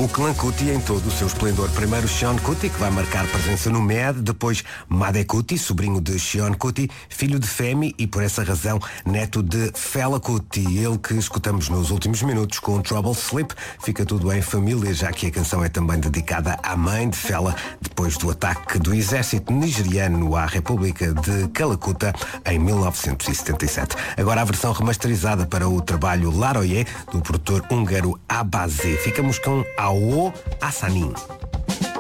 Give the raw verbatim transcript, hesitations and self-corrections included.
o clã Kuti em todo o seu esplendor. Primeiro Sean Kuti, que vai marcar presença no M E D, depois Made Kuti, sobrinho de Sean Kuti, filho de Femi e por essa razão neto de Fela Kuti, ele que escutamos nos últimos minutos com Trouble Sleep. Fica tudo em família, já que a canção é também dedicada à mãe de Fela, depois do ataque do exército nigeriano à República de Calacuta em mil novecentos e setenta e sete. Agora a versão remasterizada para o trabalho Laroye, do produtor húngaro Abaze. Ficamos com Ao Assanin.